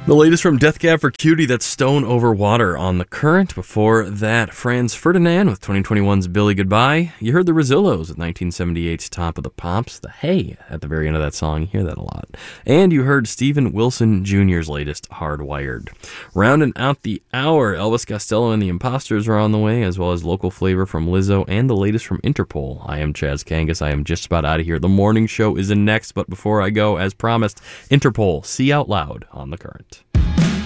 The latest from Death Cab for Cutie, that's Stone Over Water on The Current. Before that, Franz Ferdinand with 2021's Billy Goodbye. You heard the Rosillos with 1978's Top of the Pops. The Hey at the very end of that song, you hear that a lot. And you heard Steven Wilson Jr.'s latest, Hardwired. Rounding out the hour, Elvis Costello and the Imposters are on the way, as well as local flavor from Lizzo and the latest from Interpol. I am Chaz Kangas. I am just about out of here. The morning show is in next, but before I go, as promised, Interpol, See Out Loud on The Current.